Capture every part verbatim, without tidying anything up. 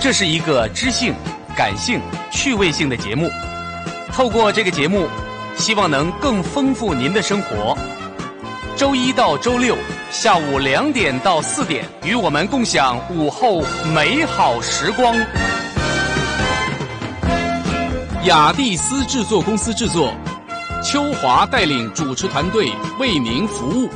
这是一个知性、感性、趣味性的节目。透过这个节目，希望能更丰富您的生活。周一到周六下午两点到四点，与我们共享午后美好时光。雅蒂斯制作公司制作，秋华带领主持团队为您服务。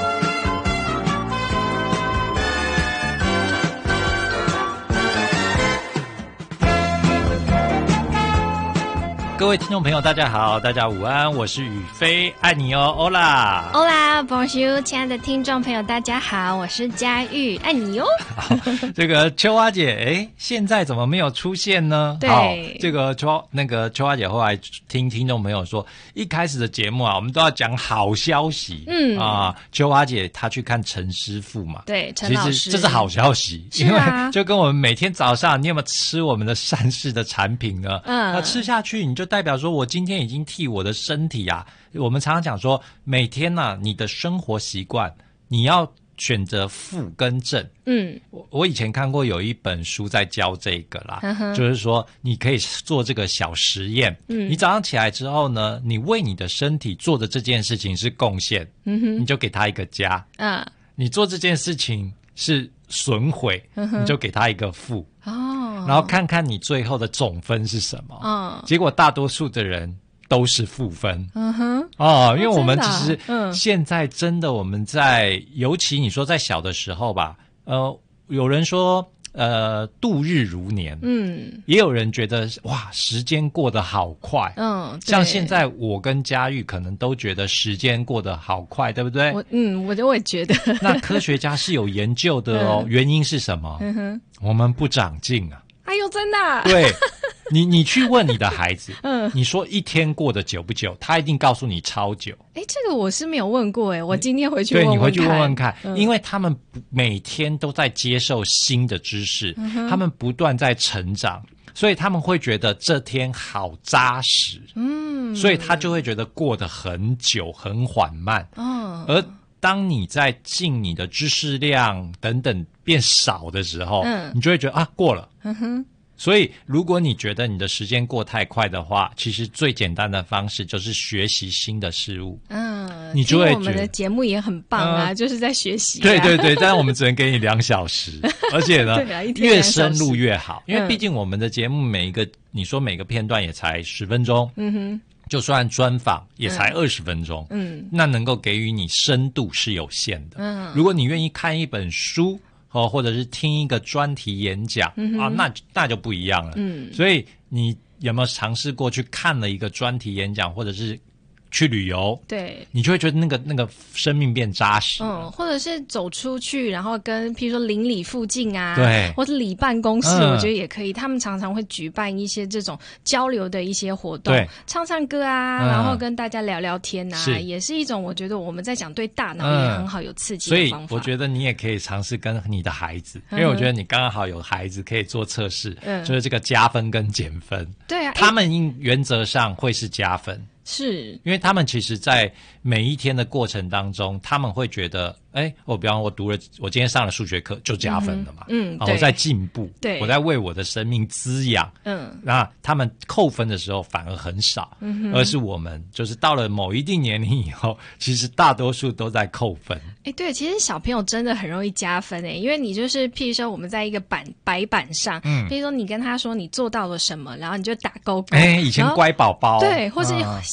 各位听众朋友大家好，大家午安，我是宇飞，爱你哦，欧啦欧啦 Bonjour， 亲爱的听众朋友大家好，我是佳玉，爱你哟。 好，这个秋花姐诶现在怎么没有出现呢？ 对， 好，这个秋那个秋花姐后来听听众朋友说，一开始的节目啊，我们都要讲好消息。嗯啊，秋花姐她去看陈师傅嘛， 对，陈老师， 其实这是好消息， 是啊， 因为就跟我们每天早上你有没有吃我们的善事的产品呢？嗯，那吃下去你就代表说我今天已经替我的身体啊，我们常常讲说每天啊你的生活习惯你要选择负跟正。嗯，我我以前看过有一本书在教这个啦，嗯、就是说你可以做这个小实验。嗯，你早上起来之后呢，你为你的身体做的这件事情是贡献，嗯哼，你就给他一个加。嗯，你做这件事情是损毁，嗯、你就给他一个负。哦，然后看看你最后的总分是什么。嗯，结果大多数的人都是负分。嗯哼，哦，因为我们其实现在真的我们在，尤其你说在小的时候吧，呃，有人说呃度日如年，嗯，也有人觉得哇时间过得好快，嗯，像现在我跟佳玉可能都觉得时间过得好快，对不对？ 我嗯，我我也觉得。 那科学家是有研究的哦，嗯、原因是什么？嗯哼，我们不长进啊。 哎呦，真的、啊？ 对，你你去问你的孩子，嗯，你说一天过得久不久，他一定告诉你超久。 哎，这个我是没有问过哎，我今天回去问问看。 对，你回去问问看，嗯、因为他们每天都在接受新的知识，嗯、他们不断在成长，所以他们会觉得这天好扎实，嗯，所以他就会觉得过得很久很缓慢，嗯，而当你在进你的知识量等等变少的时候，嗯，你就会觉得啊过了，嗯哼。所以如果你觉得你的时间过太快的话，其实最简单的方式就是学习新的事物。嗯，你就会觉得我们的节目也很棒啊，嗯、就是在学习、啊。 对对对，但是我们只能给你两小时，而且呢，啊、越深入越好，因为毕竟我们的节目每一个，嗯、你说每个片段也才十分钟，嗯哼。就算专访也才二十分钟，嗯，那能够给予你深度是有限的。嗯，如果你愿意看一本书，哦，或者是听一个专题演讲，嗯、啊，那那就不一样了。嗯，所以你有没有尝试过去看了一个专题演讲，或者是去旅游？对，你就会觉得那个那个生命变扎实。嗯， 或者是走出去，然后跟譬如说邻里附近啊， 对， 或是里办公室，嗯、我觉得也可以。他们常常会举办一些这种交流的一些活动，对，唱唱歌啊，嗯、然后跟大家聊聊天啊，是也是一种我觉得我们在讲对大脑也很好有刺激的方法。 所以我觉得你也可以尝试跟你的孩子，因为我觉得你刚刚好有孩子可以做测试，嗯、就是这个加分跟减分。对啊，他们应原则上会是加分。是因为他们其实在每一天的过程当中，他们会觉得哎，我比方我读了我今天上了数学课就加分了嘛，嗯，嗯、啊、我在进步，对，我在为我的生命滋养，嗯，那他们扣分的时候反而很少，嗯，而是我们就是到了某一定年龄以后，其实大多数都在扣分。 哎，对，其实小朋友真的很容易加分哎，因为你就是譬如说我们在一个板白板上，嗯，譬如说你跟他说你做到了什么，然后你就打勾勾， 哎，以前乖宝宝， 对，或是。嗯